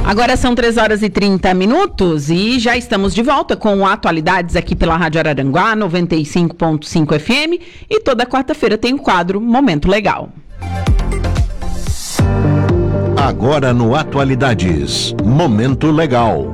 Agora são 3h30 e já estamos de volta com atualidades aqui pela Rádio Araranguá, 95.5 FM, e toda quarta-feira tem o quadro Momento Legal. Agora no Atualidades, Momento Legal.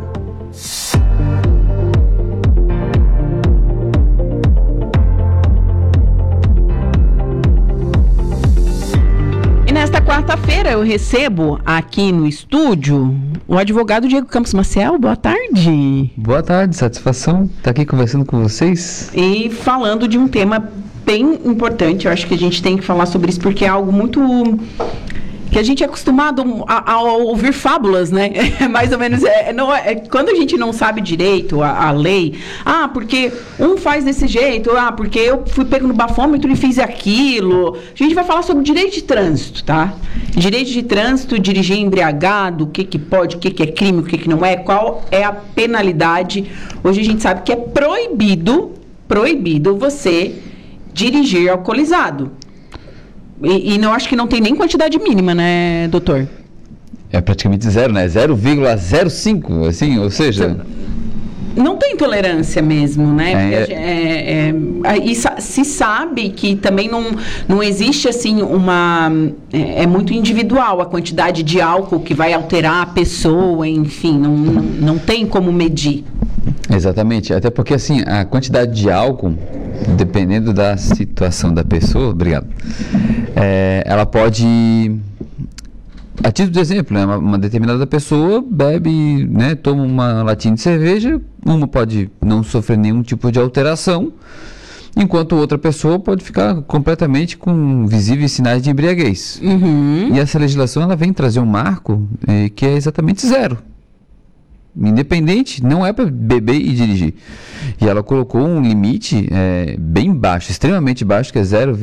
Nesta quarta-feira eu recebo aqui no estúdio o advogado Diego Campos Maciel. Boa tarde. Boa tarde, satisfação estar aqui conversando com vocês. E falando de um tema bem importante, eu acho que a gente tem que falar sobre isso porque é algo muito... que a gente é acostumado a ouvir fábulas, né? Mais ou menos, quando a gente não sabe direito a lei, porque um faz desse jeito, porque eu fui pego no bafômetro e fiz aquilo. A gente vai falar sobre direito de trânsito, tá? Direito de trânsito, dirigir embriagado, o que pode, o que é crime, o que não é, qual é a penalidade. Hoje a gente sabe que é proibido você dirigir alcoolizado. E não acho que não tem nem quantidade mínima, né, doutor? É praticamente zero, né? 0,05, assim, ou seja... Não tem tolerância mesmo, né? E se sabe que também não existe, assim, é muito individual a quantidade de álcool que vai alterar a pessoa, enfim, não tem como medir. Exatamente, até porque, assim, a quantidade de álcool, dependendo da situação da pessoa, obrigado, ela pode... A título de exemplo, né, uma determinada pessoa bebe, né, toma uma latinha de cerveja, uma pode não sofrer nenhum tipo de alteração, enquanto outra pessoa pode ficar completamente com visíveis sinais de embriaguez. Uhum. E essa legislação ela vem trazer um marco que é exatamente zero. Independente, não é para beber e dirigir. E ela colocou um limite bem baixo, extremamente baixo, que é 0,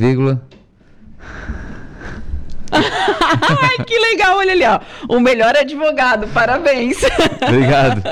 Ai, que legal, olha ali, ó. O melhor advogado, parabéns. Obrigado.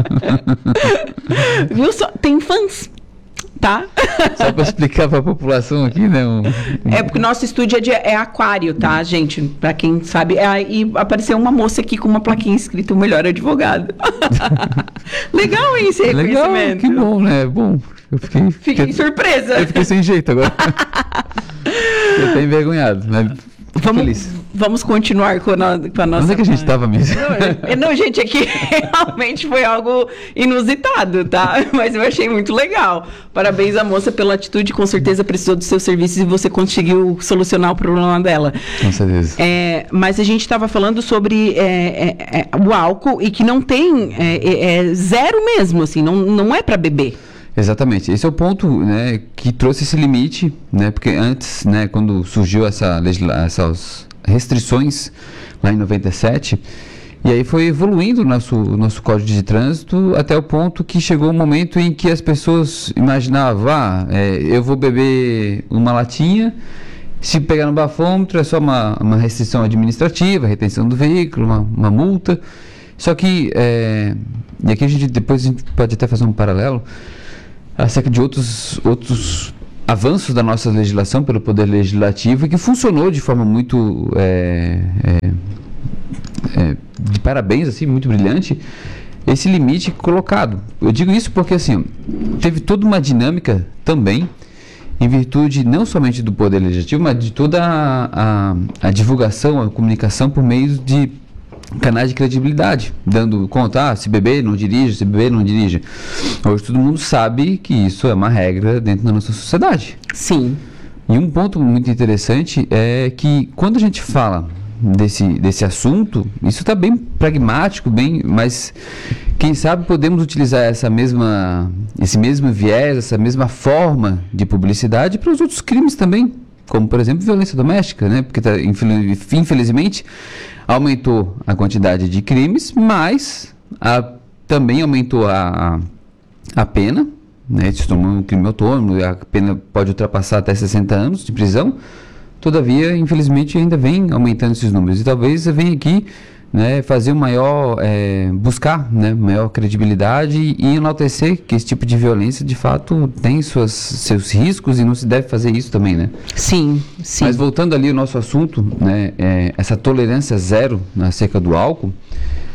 Viu só? Tem fãs, tá? Só para explicar para a população aqui, né? É porque o nosso estúdio é aquário, tá, gente? Para quem sabe. E apareceu uma moça aqui com uma plaquinha escrita o melhor advogado. Legal esse reconhecimento. Legal, que bom, né? Bom, eu fiquei surpresa. Eu fiquei sem jeito agora. Eu tô envergonhado, né? Vamos continuar com a nossa... Onde é que a gente estava mesmo? Não, gente, aqui realmente foi algo inusitado, tá? Mas eu achei muito legal. Parabéns à moça pela atitude, com certeza precisou dos seus serviços e você conseguiu solucionar o problema dela. Com certeza. Mas a gente estava falando sobre o álcool e que não tem... zero mesmo, assim, não é para beber. Exatamente, esse é o ponto, né, que trouxe esse limite, né, porque antes, né, quando surgiu essas restrições lá em 97, e aí foi evoluindo o nosso Código de Trânsito até o ponto que chegou um momento em que as pessoas imaginavam, eu vou beber uma latinha, se pegar no bafômetro é só uma restrição administrativa, retenção do veículo, uma multa, só que, e aqui depois a gente pode até fazer um paralelo, acerca de outros avanços da nossa legislação pelo Poder Legislativo e que funcionou de forma muito de parabéns, assim, muito brilhante, esse limite colocado. Eu digo isso porque, assim, teve toda uma dinâmica também em virtude não somente do Poder Legislativo, mas de toda a divulgação, a comunicação por meio de canais de credibilidade, dando conta, se beber não dirija, se beber não dirija. Hoje todo mundo sabe que isso é uma regra dentro da nossa sociedade. Sim. E um ponto muito interessante é que quando a gente fala desse assunto, isso está bem pragmático, mas quem sabe podemos utilizar esse mesmo viés, essa mesma forma de publicidade para os outros crimes também, como por exemplo violência doméstica, né? Porque infelizmente aumentou a quantidade de crimes, mas também aumentou a pena, né? Se tornou um crime autônomo, a pena pode ultrapassar até 60 anos de prisão. Todavia, infelizmente, ainda vem aumentando esses números. E talvez venha aqui, né, fazer buscar, né, maior credibilidade e enaltecer que esse tipo de violência, de fato, tem seus riscos e não se deve fazer isso também, né? Sim, sim. Mas voltando ali ao nosso assunto, né, essa tolerância zero acerca do álcool,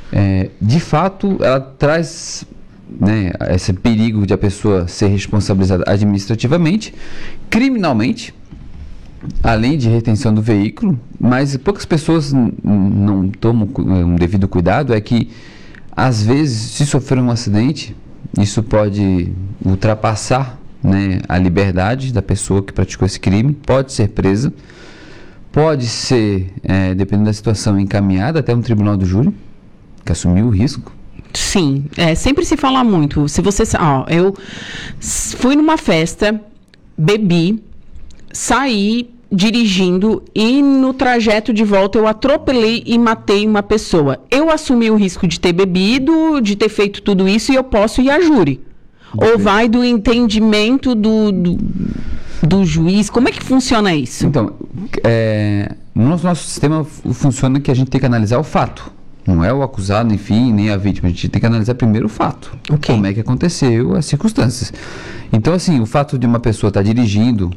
de fato, ela traz, né, esse perigo de a pessoa ser responsabilizada administrativamente, criminalmente, além de retenção do veículo, mas poucas pessoas não tomam um devido cuidado, é que, às vezes, se sofrer um acidente, isso pode ultrapassar, né, a liberdade da pessoa que praticou esse crime, pode ser presa, pode ser, dependendo da situação, encaminhada até um tribunal do júri, que assumiu o risco. Sim, sempre se fala muito. Se você, eu fui numa festa, bebi, saí dirigindo e no trajeto de volta eu atropelei e matei uma pessoa. Eu assumi o risco de ter bebido, de ter feito tudo isso e eu posso ir a júri. Ou vai do entendimento do juiz? Como é que funciona isso? Então, no nosso sistema funciona que a gente tem que analisar o fato. Não é o acusado, enfim, nem a vítima. A gente tem que analisar primeiro o fato. Okay. Como é que aconteceu, as circunstâncias. Então, assim, o fato de uma pessoa estar dirigindo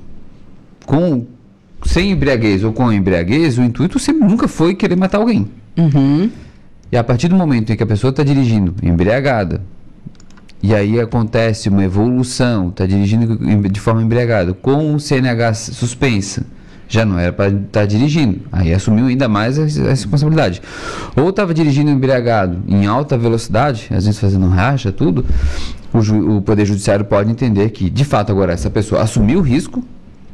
sem embriaguez ou com embriaguez, o intuito sempre nunca foi querer matar alguém. Uhum. E a partir do momento em que a pessoa está dirigindo embriagada, e aí acontece uma evolução, está dirigindo de forma embriagada, com o CNH suspensa, já não era para estar dirigindo, aí assumiu ainda mais a responsabilidade. Ou estava dirigindo embriagado em alta velocidade, às vezes fazendo racha, tudo, o Poder Judiciário pode entender que, de fato, agora essa pessoa assumiu o risco,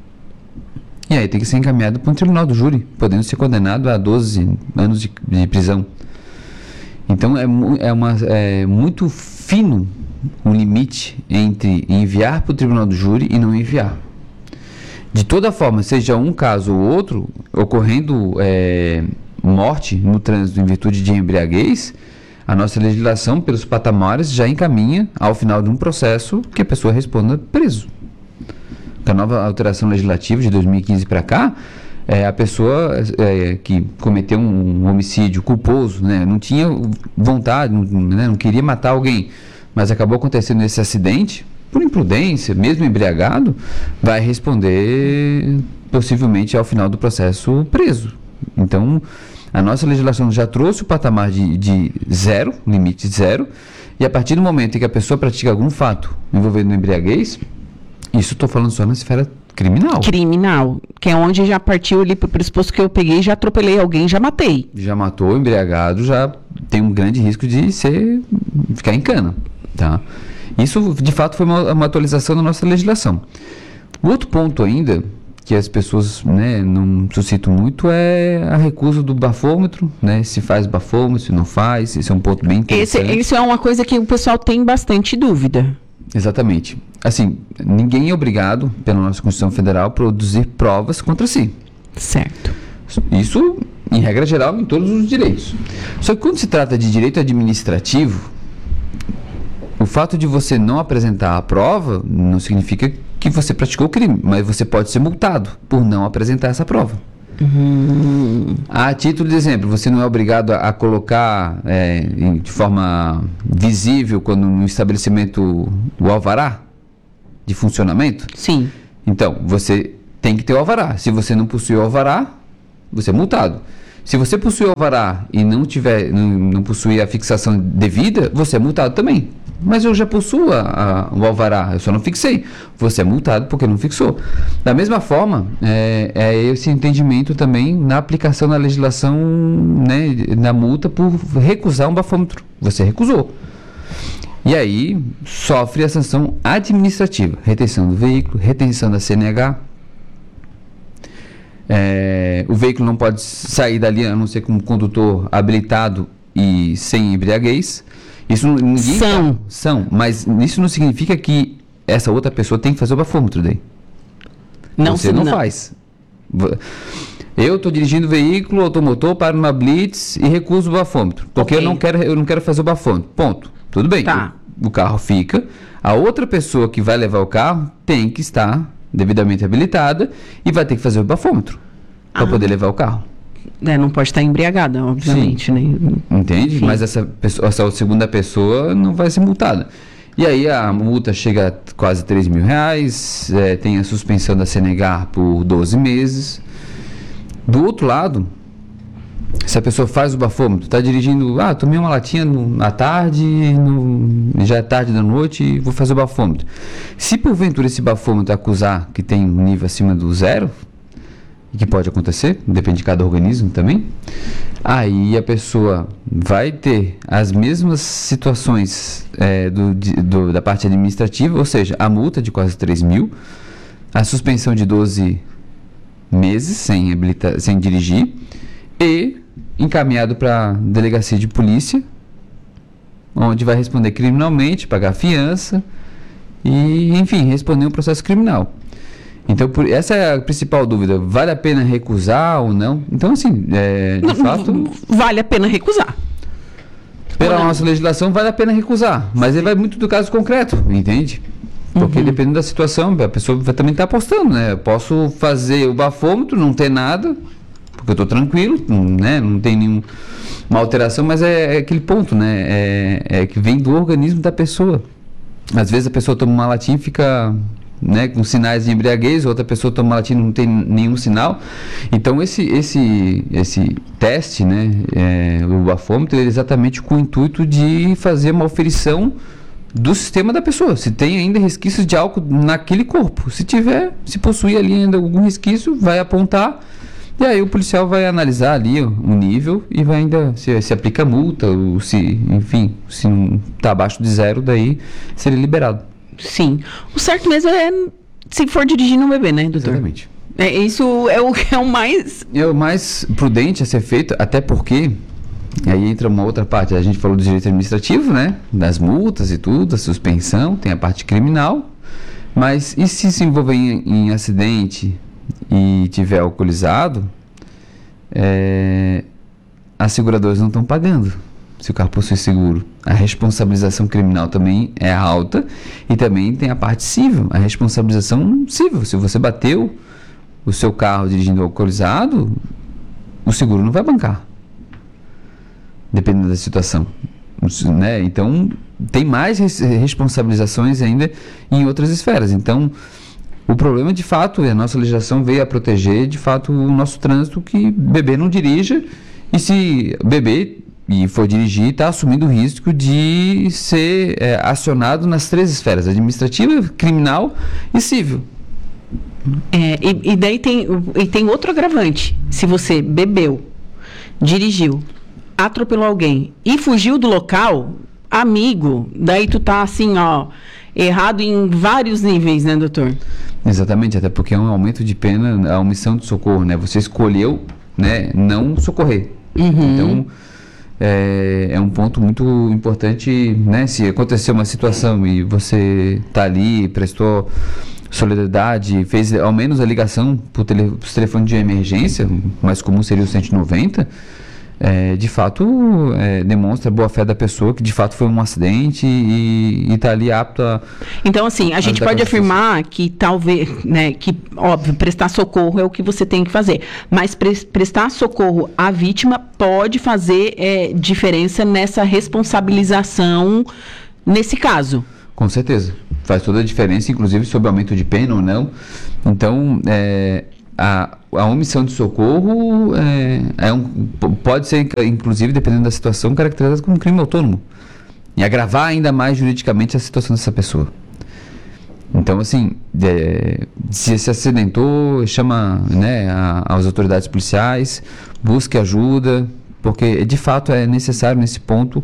e aí tem que ser encaminhado para um tribunal do júri, podendo ser condenado a 12 anos de prisão. Então é muito fino o limite entre enviar para o tribunal do júri e não enviar. De toda forma, seja um caso ou outro, ocorrendo morte no trânsito em virtude de embriaguez, a nossa legislação, pelos patamares, já encaminha ao final de um processo que a pessoa responda preso. Com a nova alteração legislativa de 2015 para cá, a pessoa que cometeu um homicídio culposo, né, não tinha vontade, não queria matar alguém, mas acabou acontecendo esse acidente, por imprudência, mesmo embriagado, vai responder possivelmente ao final do processo preso. Então, a nossa legislação já trouxe o patamar de zero, limite zero, e a partir do momento em que a pessoa pratica algum fato envolvendo embriaguez, isso estou falando só na esfera criminal. Criminal, que é onde já partiu ali para o pressuposto que eu peguei, já atropelei alguém, já matei. Já matou, embriagado, já tem um grande risco de ficar em cana, tá? Isso, de fato, foi uma atualização da nossa legislação. O outro ponto ainda, que as pessoas, né, não suscitam muito, é a recusa do bafômetro, né? Se faz bafômetro, se não faz, esse é um ponto bem interessante. Isso é uma coisa que o pessoal tem bastante dúvida. Exatamente. Assim, ninguém é obrigado, pela nossa Constituição Federal, a produzir provas contra si. Certo. Isso, em regra geral, em todos os direitos. Só que quando se trata de direito administrativo, o fato de você não apresentar a prova não significa que você praticou o crime, mas você pode ser multado por não apresentar essa prova. A título de exemplo, você não é obrigado a colocar de forma visível quando no estabelecimento o alvará de funcionamento? Sim. Então, você tem que ter o alvará. Se você não possui o alvará, você é multado. Se você possui o alvará e não possui a fixação devida, você é multado também. Mas eu já possuo o alvará, eu só não fixei. Você é multado porque não fixou. Da mesma forma, é esse entendimento também na aplicação da legislação, né, na multa por recusar um bafômetro. Você recusou. E aí sofre a sanção administrativa. Retenção do veículo, retenção da CNH. O veículo não pode sair dali a não ser com um condutor habilitado e sem embriaguez. Isso são, mas isso não significa que essa outra pessoa tem que fazer o bafômetro daí. Você não faz. Eu estou dirigindo o veículo automotor, paro numa blitz e recuso o bafômetro. Porque eu não quero fazer o bafômetro. Ponto. Tudo bem. Tá. O carro fica. A outra pessoa que vai levar o carro tem que estar devidamente habilitada e vai ter que fazer o bafômetro para poder levar o carro. Não pode estar embriagada, obviamente, né? Entende? Enfim. Mas essa segunda pessoa não vai ser multada. E aí a multa chega a quase R$3.000, tem a suspensão da CNH por 12 meses. Do outro lado, se a pessoa faz o bafômetro, está dirigindo, tomei uma latinha à tarde, já é tarde da noite e vou fazer o bafômetro. Se porventura esse bafômetro acusar que tem um nível acima do 0, que pode acontecer, depende de cada organismo também, aí a pessoa vai ter as mesmas situações da parte administrativa, ou seja, a multa de quase 3 mil, a suspensão de 12 meses sem dirigir e encaminhado para a delegacia de polícia, onde vai responder criminalmente, pagar fiança e, enfim, responder um processo criminal. Então, essa é a principal dúvida. Vale a pena recusar ou não? Então, assim, de fato... Vale a pena recusar. Pela nossa legislação, vale a pena recusar. Mas ele vai muito do caso concreto, entende? Porque dependendo da situação, a pessoa vai também estar apostando, né? Eu posso fazer o bafômetro, não ter nada, porque eu estou tranquilo, né? Não tem nenhuma alteração, mas é aquele ponto, né? É que vem do organismo da pessoa. Às vezes a pessoa toma uma latinha e fica, né, com sinais de embriaguez, outra pessoa toma uma latinha e não tem nenhum sinal. Então esse teste, né, o bafômetro, é exatamente com o intuito de fazer uma aferição do sistema da pessoa, se tem ainda resquícios de álcool naquele corpo. Se tiver, se possuir ali ainda algum resquício, vai apontar, e aí o policial vai analisar ali o nível e vai ainda se aplica multa, ou se, enfim, se não está abaixo de 0, daí seria liberado. Sim. O certo mesmo é, se for dirigir, não beber, né, doutor? Exatamente. Isso é o mais... É o mais prudente a ser feito, até porque aí entra uma outra parte. A gente falou do direito administrativo, né? Das multas e tudo, a suspensão, tem a parte criminal. Mas e se envolver em acidente e tiver alcoolizado, as seguradoras não estão pagando se o carro possui seguro. A responsabilização criminal também é alta e também tem a parte civil, a responsabilização civil. Se você bateu o seu carro dirigindo alcoolizado, o seguro não vai bancar, dependendo da situação, né? Então tem mais responsabilizações ainda em outras esferas. Então o problema, de fato, a nossa legislação veio a proteger, de fato, o nosso trânsito, que beber não dirija, e se beber e for dirigir, está assumindo o risco de ser acionado nas 3 esferas: administrativa, criminal e civil. E daí tem outro agravante. Se você bebeu, dirigiu, atropelou alguém e fugiu do local, amigo, daí tu tá assim, errado em vários níveis, né, doutor? Exatamente, até porque é um aumento de pena, a omissão de socorro, né? Você escolheu, né, não socorrer. Então, é um ponto muito importante, né? Se acontecer uma situação e você tá ali, prestou solidariedade, fez ao menos a ligação para os telefones de emergência, o mais comum seria o 190, de fato demonstra a boa-fé da pessoa, que de fato foi um acidente e está ali apto a... Então, assim, a gente pode afirmar que talvez, né, que, óbvio, prestar socorro é o que você tem que fazer, mas prestar socorro à vítima pode fazer diferença nessa responsabilização nesse caso. Com certeza, faz toda a diferença, inclusive sobre aumento de pena ou não. Então, a omissão de socorro pode ser, inclusive, dependendo da situação, caracterizada como crime autônomo e agravar ainda mais juridicamente a situação dessa pessoa. Então, assim, se se acidentou, chama, né, as autoridades policiais, busque ajuda, porque de fato é necessário nesse ponto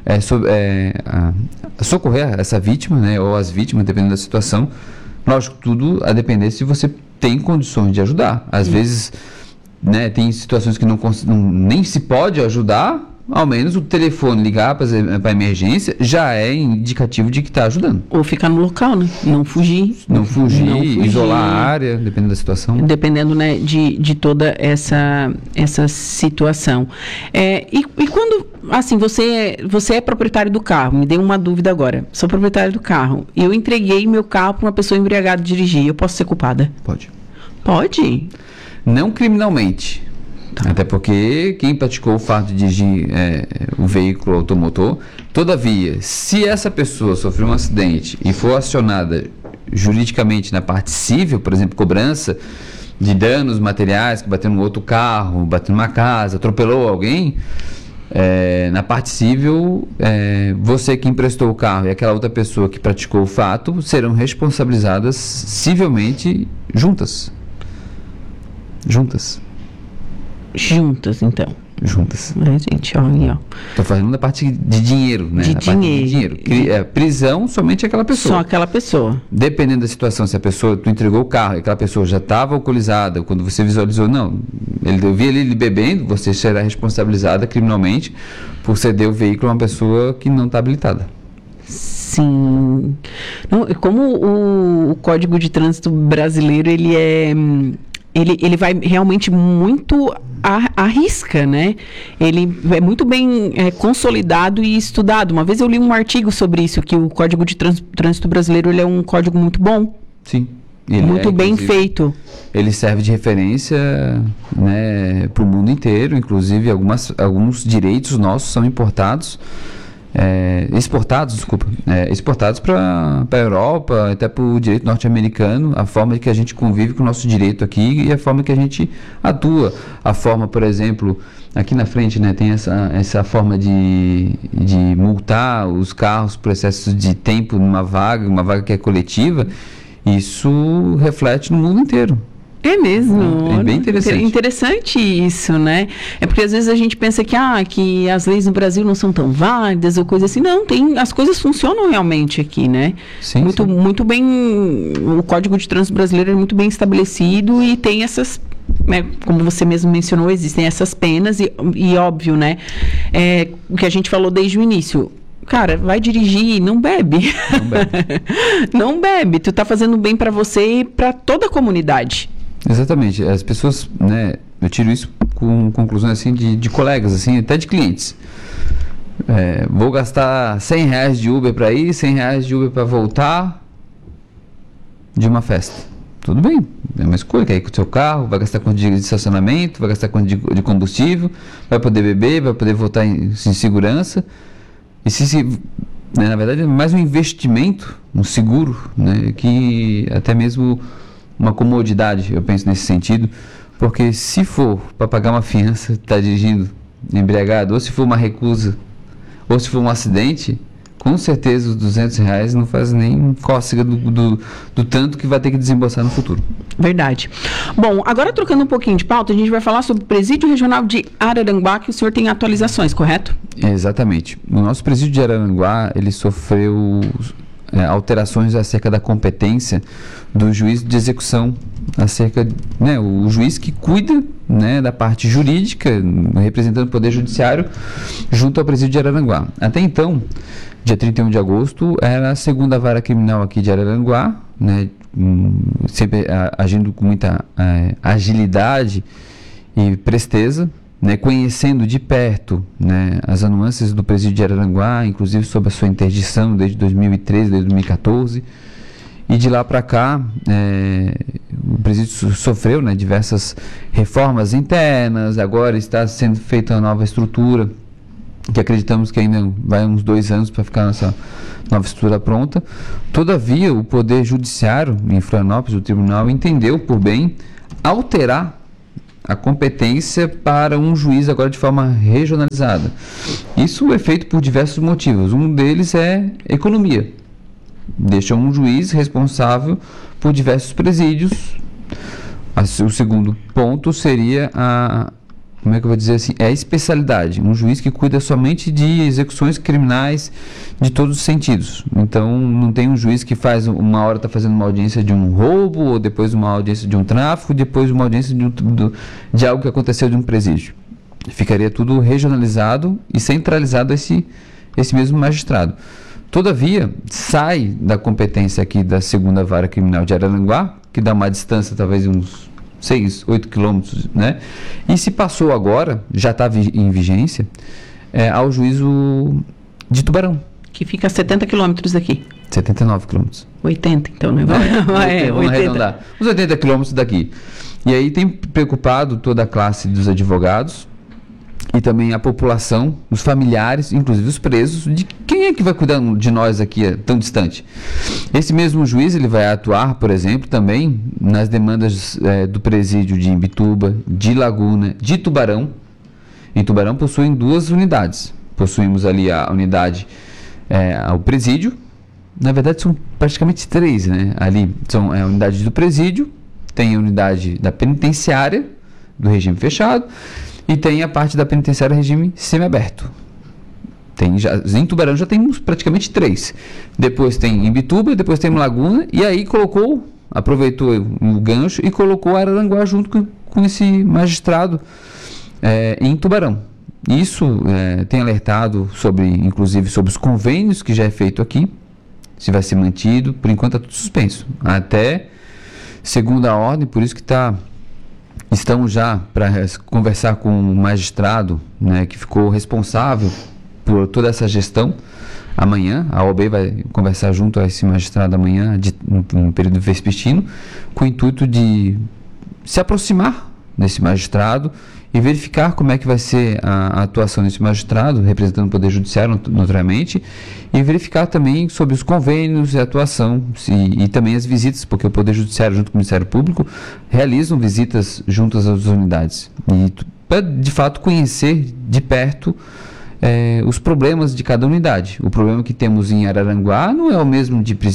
socorrer essa vítima, né, ou as vítimas, dependendo da situação. Lógico, tudo a depender se você tem condições de ajudar. Às vezes, né, tem situações que nem se pode ajudar, ao menos o telefone, ligar para a emergência, já é indicativo de que está ajudando. Ou ficar no local, né? Não fugir, isolar a área, dependendo da situação. Dependendo, né, de toda essa situação. E quando, assim, você é proprietário do carro, me deu uma dúvida agora. Sou proprietário do carro e eu entreguei meu carro para uma pessoa embriagada dirigir, eu posso ser culpada? Pode. Pode? Não criminalmente. Tá. Até porque quem praticou o fato de dirigir o veículo automotor, todavia, se essa pessoa sofreu um acidente e for acionada juridicamente na parte civil, por exemplo, cobrança de danos materiais, que bateu no outro carro, bateu numa casa, atropelou alguém, na parte civil, você que emprestou o carro e aquela outra pessoa que praticou o fato serão responsabilizadas civilmente juntas. Juntas, então. Juntas. Gente, olha, ó. Tô falando da parte de dinheiro, né? De a parte de dinheiro. Prisão somente aquela pessoa. Só aquela pessoa. Dependendo da situação, se a pessoa, tu entregou o carro e aquela pessoa já estava alcoolizada, quando você visualizou, não, eu vi ele bebendo, você será responsabilizada criminalmente por ceder o veículo a uma pessoa que não está habilitada. Sim. Não, como o Código de Trânsito brasileiro, ele vai realmente muito à risca, né? Ele é muito bem consolidado e estudado. Uma vez eu li um artigo sobre isso, que o Código de Trânsito brasileiro ele é um código muito bom. Sim. Muito bem feito. Ele serve de referência, né, para o mundo inteiro. Inclusive, alguns direitos nossos são exportados para a Europa, até para o direito norte-americano, a forma que a gente convive com o nosso direito aqui e a forma que a gente atua. A forma, por exemplo, aqui na frente, né, tem essa forma de multar os carros por excesso de tempo numa vaga que é coletiva. Isso reflete no mundo inteiro. É mesmo. É bem interessante. Interessante isso, né? É porque às vezes a gente pensa que as leis no Brasil não são tão válidas ou coisa assim. Não, as coisas funcionam realmente aqui, né? Sim, muito bem. O Código de Trânsito brasileiro é muito bem estabelecido e tem essas, né, como você mesmo mencionou, existem essas penas e óbvio, né? O que a gente falou desde o início. Cara, vai dirigir, não bebe. Não bebe. Não bebe. Tu tá fazendo bem para você e para toda a comunidade. Exatamente. As pessoas, né, eu tiro isso com conclusões assim de colegas, assim, até de clientes. Vou gastar R$100 de Uber para ir, R$100 de Uber para voltar de uma festa. Tudo bem, é uma escolha, quer ir com o seu carro, vai gastar quanto de estacionamento, vai gastar quanto de combustível, vai poder beber, vai poder voltar em segurança. E né, na verdade é mais um investimento, um seguro, né, que até mesmo uma comodidade, eu penso nesse sentido, porque se for para pagar uma fiança, tá dirigindo embriagado, ou se for uma recusa, ou se for um acidente, com certeza os R$200 não faz nem cócega do tanto que vai ter que desembolsar no futuro. Verdade. Bom, agora trocando um pouquinho de pauta, a gente vai falar sobre o Presídio Regional de Araranguá, que o senhor tem atualizações, correto? Exatamente. O nosso Presídio de Araranguá, ele sofreu alterações acerca da competência do juiz de execução, né, o juiz que cuida, né, da parte jurídica, representando o Poder Judiciário, junto ao Presídio de Araranguá. Até então, dia 31 de agosto, era a segunda vara criminal aqui de Araranguá, né, sempre agindo com muita agilidade e presteza, né, conhecendo de perto, né, as nuances do Presídio de Araranguá, inclusive sobre a sua interdição desde 2013, desde 2014, e de lá para cá o Presídio sofreu, né, diversas reformas internas. Agora está sendo feita uma nova estrutura, que acreditamos que ainda vai uns 2 anos para ficar nossa nova estrutura pronta. Todavia, o Poder Judiciário em Florianópolis, o tribunal, entendeu por bem alterar a competência para um juiz agora de forma regionalizada. Isso é feito por diversos motivos. Um deles é economia. Deixa um juiz responsável por diversos presídios. O segundo ponto seria como é que eu vou dizer assim? É a especialidade. Um juiz que cuida somente de execuções criminais de todos os sentidos. Então, não tem um juiz que faz uma hora está fazendo uma audiência de um roubo, ou depois uma audiência de um tráfico, depois uma audiência de algo que aconteceu de um presídio. Ficaria tudo regionalizado e centralizado esse mesmo magistrado. Todavia, sai da competência aqui da segunda vara criminal de Araranguá, que dá uma distância talvez uns 6, 8 quilômetros, né? E se passou agora, já está em vigência, ao juízo de Tubarão. Que fica a 70 quilômetros daqui. 79 quilômetros. 80, então, né? Vamos arredondar. Uns 80 quilômetros daqui. E aí tem preocupado toda a classe dos advogados e também a população, os familiares, inclusive os presos, de quem quem é que vai cuidar de nós aqui tão distante? Esse mesmo juiz ele vai atuar, por exemplo, também nas demandas do presídio de Imbituba, de Laguna, de Tubarão. Em Tubarão possuem 2 unidades. Possuímos ali a unidade, o presídio. Na verdade são praticamente 3, né? Ali são a unidade do presídio, tem a unidade da penitenciária, do regime fechado, e tem a parte da penitenciária regime semiaberto. Em Tubarão já temos praticamente 3. Depois tem Imbituba, depois tem Laguna, e aí aproveitou o gancho e colocou Araranguá junto com esse magistrado em Tubarão. Isso tem alertado inclusive sobre os convênios que já é feito aqui, se vai ser mantido. Por enquanto está tudo suspenso, até segunda ordem, por isso que estamos já para conversar com o magistrado, né, que ficou responsável por toda essa gestão. Amanhã, a OAB vai conversar junto a esse magistrado amanhã, no período vespertino, com o intuito de se aproximar desse magistrado e verificar como é que vai ser a atuação desse magistrado, representando o Poder Judiciário, naturalmente, e verificar também sobre os convênios e a atuação, e também as visitas, porque o Poder Judiciário, junto com o Ministério Público, realizam visitas juntas às unidades. E para, de fato, conhecer de perto os problemas de cada unidade. O problema que temos em Araranguá não é o mesmo de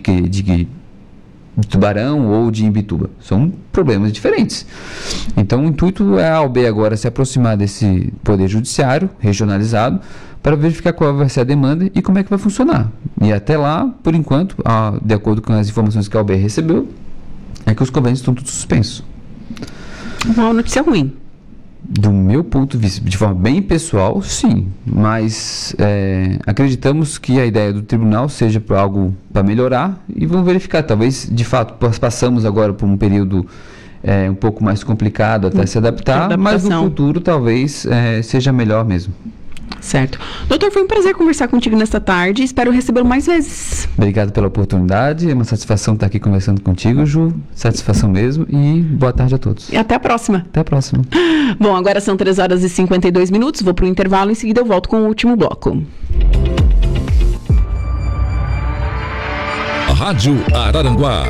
Tubarão ou de Imbituba. São problemas diferentes. Então, o intuito é a OAB agora se aproximar desse Poder Judiciário regionalizado para verificar qual vai ser a demanda e como é que vai funcionar. E até lá, por enquanto, de acordo com as informações que a OAB recebeu, é que os convênios estão todos suspensos. Uma notícia ruim. Do meu ponto de vista, de forma bem pessoal, sim, mas acreditamos que a ideia do tribunal seja para algo para melhorar e vamos verificar. Talvez, de fato, passamos agora por um período um pouco mais complicado até se adaptar, mas no futuro talvez seja melhor mesmo. Certo. Doutor, foi um prazer conversar contigo nesta tarde. Espero recebê-lo mais vezes. Obrigado pela oportunidade. É uma satisfação estar aqui conversando contigo, Ju. Satisfação mesmo. E boa tarde a todos. E até a próxima. Até a próxima. Bom, agora são 3h52. Vou para o intervalo. Em seguida eu volto com o último bloco. Rádio Araranguá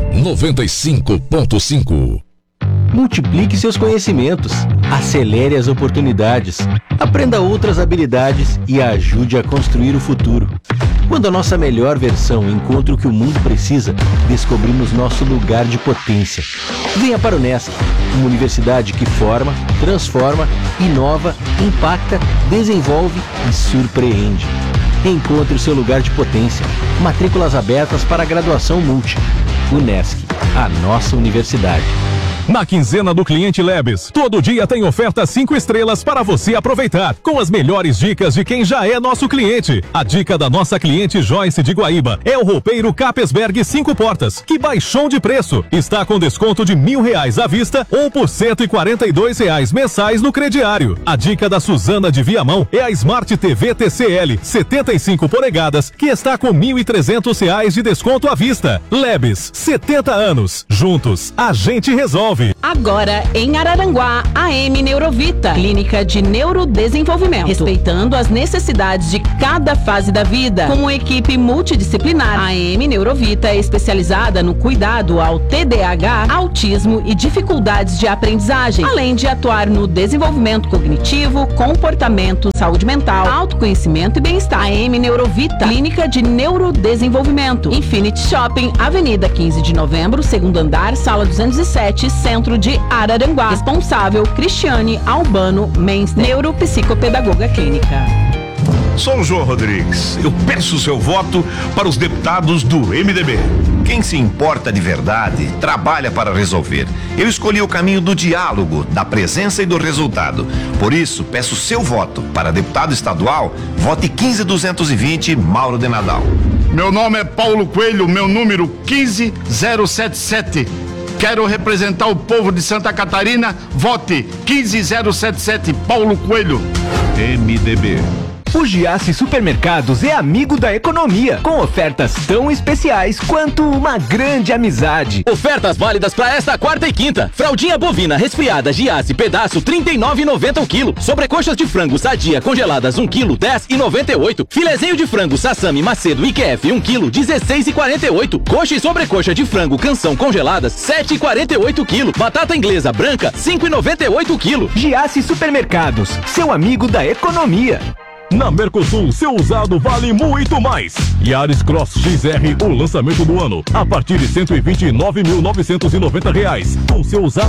95.5. Multiplique seus conhecimentos, acelere as oportunidades, aprenda outras habilidades e ajude a construir o futuro. Quando a nossa melhor versão encontra o que o mundo precisa, descobrimos nosso lugar de potência. Venha para o Unesc, uma universidade que forma, transforma, inova, impacta, desenvolve e surpreende. Encontre o seu lugar de potência. Matrículas abertas para a graduação multi. Unesc, a nossa universidade. Na quinzena do Cliente Labs, todo dia tem oferta 5 estrelas para você aproveitar, com as melhores dicas de quem já é nosso cliente. A dica da nossa cliente Joyce de Guaíba é o roupeiro Capesberg 5 portas, que baixou de preço. Está com desconto de R$1.000 à vista ou por R$142 mensais no crediário. A dica da Suzana de Viamão é a Smart TV TCL 75 polegadas, que está com R$1.300 de desconto à vista. Labs, 70 anos. Juntos, a gente resolve. Agora, em Araranguá, a AM Neurovita, clínica de neurodesenvolvimento, respeitando as necessidades de cada fase da vida. Com uma equipe multidisciplinar, a AM Neurovita é especializada no cuidado ao TDAH, autismo e dificuldades de aprendizagem, além de atuar no desenvolvimento cognitivo, comportamento, saúde mental, autoconhecimento e bem-estar. A AM Neurovita, clínica de neurodesenvolvimento, Infinity Shopping, Avenida 15 de Novembro, segundo andar, sala 207, Centro de Araranguá. Responsável, Cristiane Albano Mendes, neuropsicopedagoga clínica. Sou o João Rodrigues. Eu peço seu voto para os deputados do MDB. Quem se importa de verdade, trabalha para resolver. Eu escolhi o caminho do diálogo, da presença e do resultado. Por isso, peço seu voto para deputado estadual. Vote 15220, Mauro de Nadal. Meu nome é Paulo Coelho, meu número 15077. Quero representar o povo de Santa Catarina. Vote 15077, Paulo Coelho. MDB. O Giasse Supermercados é amigo da economia, com ofertas tão especiais quanto uma grande amizade. Ofertas válidas para esta quarta e quinta. Fraldinha bovina resfriada Giasse pedaço R$ 39,90 o quilo. Sobrecoxas de frango sadia congeladas 1 quilo R$ 10,98. Filezinho de frango Sassami Macedo IQF 1 quilo R$ 16,48. Coxa e sobrecoxa de frango Canção congeladas R$ 7,48 quilo. Batata inglesa branca R$ 5,98 quilo. Giasse Supermercados, seu amigo da economia. Na Mercosul, seu usado vale muito mais. Yaris Cross XR, o lançamento do ano, a partir de R$ 129.990. Com seu usado